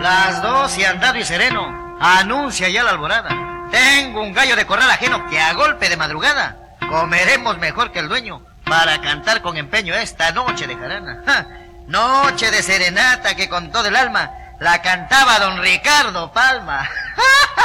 Las 12 andado y sereno, anuncia ya la alborada. Tengo un gallo de corral ajeno que a golpe de madrugada comeremos mejor que el dueño para cantar con empeño esta noche de jarana. ¡Ja! Noche de serenata que con todo el alma la cantaba don Ricardo Palma.